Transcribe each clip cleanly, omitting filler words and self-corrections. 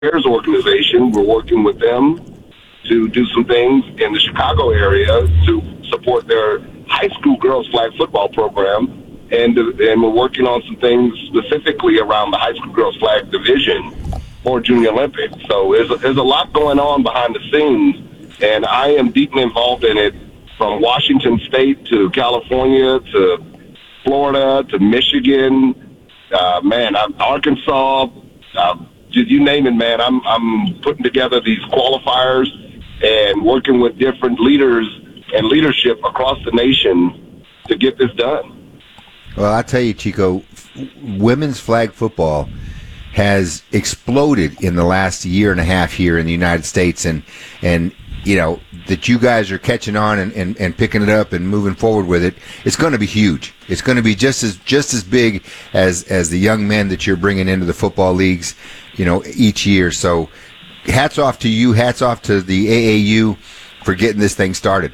Affairs organization. We're working with them to do some things in the Chicago area to support their high school girls flag football program. And we're working on some things specifically around the high school girls flag division for Junior Olympics. So there's a lot going on behind the scenes, and I am deeply involved in it, from Washington State to California to Florida to Michigan, Arkansas, you name it, man. I'm putting together these qualifiers and working with different leaders and leadership across the nation to get this done. Well, I tell you, Chico, women's flag football has exploded in the last year and a half here in the United States, and you know that you guys are catching on and picking it up and moving forward with it. It's going to be huge. It's going to be just as big as the young men that you're bringing into the football leagues, you know, each year. So, hats off to you. Hats off to the AAU for getting this thing started.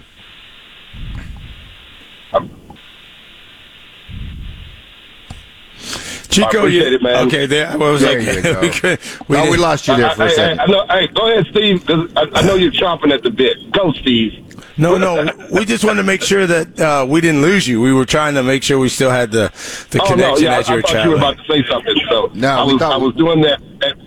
Chico, it, man. Okay, there. I was there like, we lost you there for a second. Hey, go ahead, Steve, because I know you're chomping at the bit. Go, Steve. No, we just wanted to make sure that we didn't lose you. We were trying to make sure we still had the connection as you were I thought traveling. you were about to say something. So no, I was doing that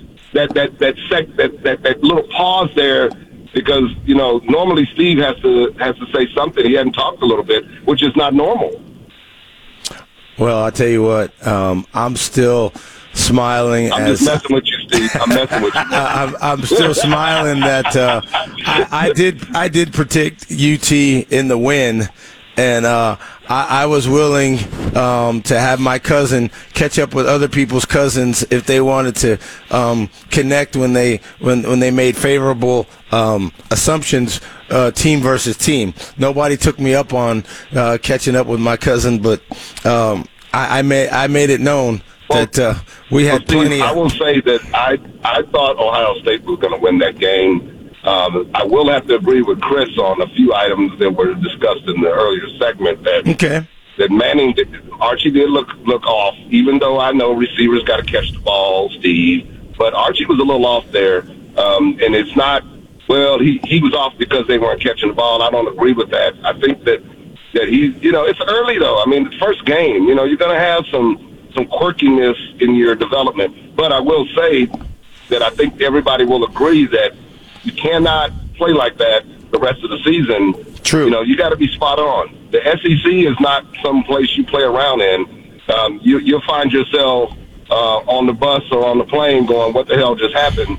little pause there because, you know, normally Steve has to say something. He hadn't talked a little bit, which is not normal. Well, I'll tell you what, I'm still smiling. I'm just messing with you, Steve. I'm messing with you. I'm still smiling that I did predict UT in the win, and I was willing to have my cousin catch up with other people's cousins if they wanted to connect when they made favorable assumptions, team versus team. Nobody took me up on catching up with my cousin, but I made it known that we had plenty. I will say that I thought Ohio State was going to win that game. I will have to agree with Chris on a few items that were discussed in the earlier segment. That Manning, Archie did look off, even though I know receivers got to catch the ball, Steve. But Archie was a little off there, and it's not. Well, he was off because they weren't catching the ball. I don't agree with that. I think that he's, you know, it's early though. I mean, the first game, you know, you're going to have some quirkiness in your development. But I will say that I think everybody will agree that you cannot play like that the rest of the season. True. You know, you got to be spot on. The SEC is not some place you play around in. You'll find yourself on the bus or on the plane going, "What the hell just happened?"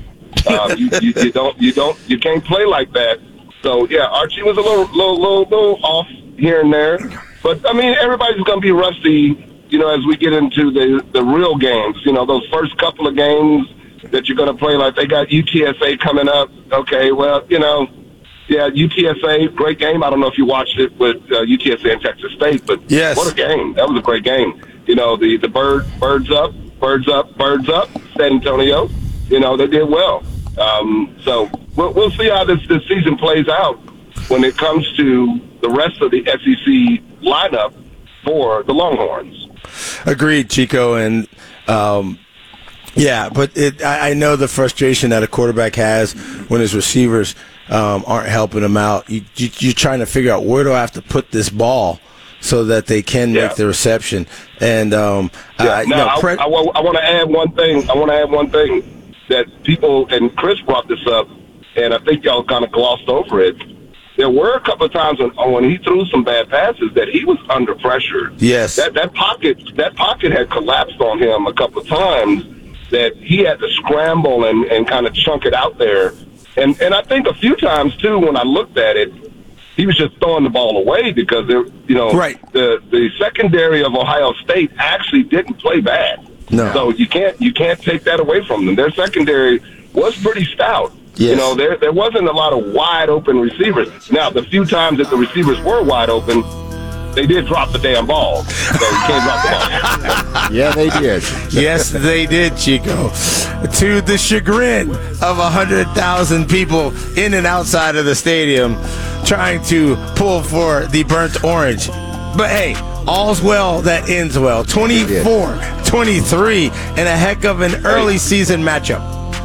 You can't play like that. So yeah, Archie was a little off here and there, but I mean, everybody's going to be rusty, you know, as we get into the real games. You know, those first couple of games that you're going to play, like they got UTSA coming up. Okay, well, you know, yeah, UTSA, great game. I don't know if you watched it with UTSA and Texas State, but yes, what a game! That was a great game. You know, the birds up, San Antonio. You know, they did well. So we'll see how this season plays out when it comes to the rest of the SEC lineup for the Longhorns. Agreed, Chico, and yeah, but I know the frustration that a quarterback has when his receivers aren't helping him out. You're trying to figure out, where do I have to put this ball so that they can make the reception. And I want to add one thing. That people, and Chris brought this up, and I think y'all kind of glossed over it. There were a couple of times when he threw some bad passes that he was under pressure. Yes, that pocket had collapsed on him a couple of times. That he had to scramble and kind of chunk it out there, and I think a few times too when I looked at it, he was just throwing the ball away because the secondary of Ohio State actually didn't play bad. No. So you can't take that away from them. Their secondary was pretty stout. Yes. You know, there wasn't a lot of wide open receivers. Now, the few times that the receivers were wide open, they did drop the damn ball. So you can't drop the ball. Yeah, they did. Yes, they did, Chico. To the chagrin of 100,000 people in and outside of the stadium trying to pull for the burnt orange. But hey, all's well that ends well. 24-23 and a heck of an early season matchup.